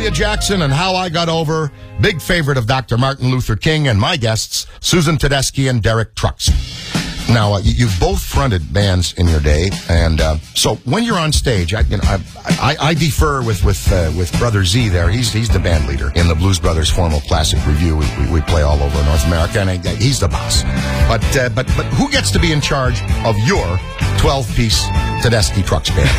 Mahalia Jackson and How I Got Over, big favorite of Dr. Martin Luther King, and my guests, Susan Tedeschi and Derek Trucks. Now, you've both fronted bands in your day, and so when you're on stage, I defer with Brother Z there. He's the band leader in the Blues Brothers Formal Classic Review. We play all over North America, and he's the boss. But who gets to be in charge of your 12-piece Tedeschi Trucks band?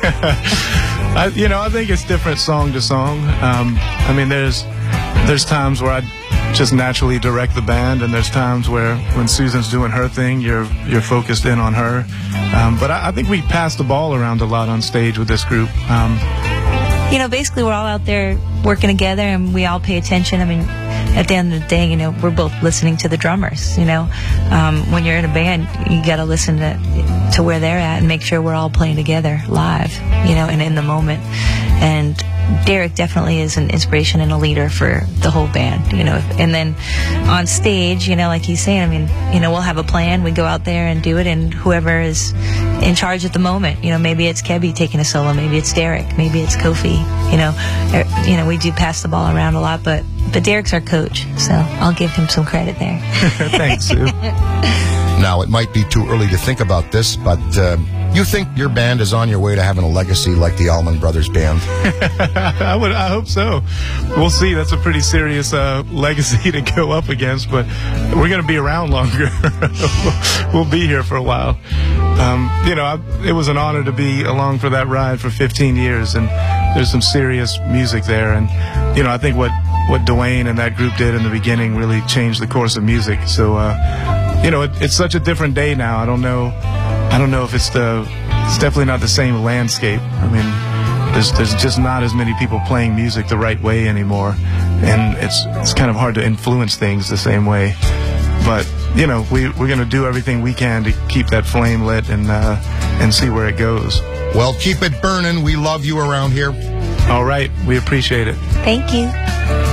I think it's different song to song. I mean, there's times where I just naturally direct the band, and there's times where when Susan's doing her thing, you're focused in on her. But I think we pass the ball around a lot on stage with this group. Basically we're all out there working together, and we all pay attention. I mean, at the end of the day, we're both listening to the drummers. When you're in a band, you got to listen to where they're at and make sure we're all playing together live, and in the moment. And Derek definitely is an inspiration and a leader for the whole band, and then on stage, like he's saying, I mean, we'll have a plan, we go out there and do it, and whoever is in charge at the moment, maybe it's Kebby taking a solo, maybe it's Derek, maybe it's Kofi, we do pass the ball around a lot, but Derek's our coach, so I'll give him some credit there. Thanks, Sue. Now, it might be too early to think about this, but you think your band is on your way to having a legacy like the Allman Brothers Band? I hope so. We'll see. That's a pretty serious legacy to go up against, but we're going to be around longer. We'll be here for a while. It was an honor to be along for that ride for 15 years, and there's some serious music there. And, I think what Dwayne and that group did in the beginning really changed the course of music. So, it's such a different day now. I don't know if it's definitely not the same landscape. I mean, there's just not as many people playing music the right way anymore, and it's kind of hard to influence things the same way. But we're going to do everything we can to keep that flame lit and see where it goes. Well, keep it burning. We love you around here. All right, we appreciate it. Thank you.